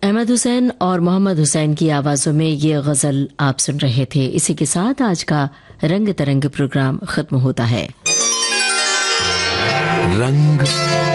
अहमद हुसैन और मोहम्मद हुसैन की आवाज़ों में ये गज़ल आप सुन रहे थे। इसी के साथ आज का रंग तरंग प्रोग्राम खत्म होता है। रंग